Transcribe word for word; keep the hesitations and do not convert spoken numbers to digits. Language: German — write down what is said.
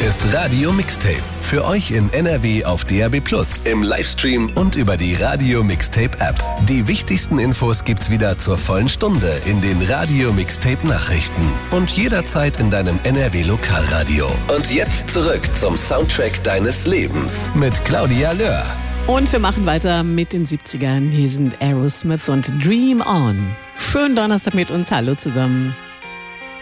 ist Radio Mixtape. Für euch in N R W auf D A B plus, im Livestream und über die Radio Mixtape App. Die wichtigsten Infos gibt's wieder zur vollen Stunde in den Radio Mixtape Nachrichten und jederzeit in deinem N R W Lokalradio. Und jetzt zurück zum Soundtrack deines Lebens mit Claudia Löhr. Und wir machen weiter mit den siebzigern. Hier sind Aerosmith und Dream On. Schönen Donnerstag mit uns. Hallo zusammen.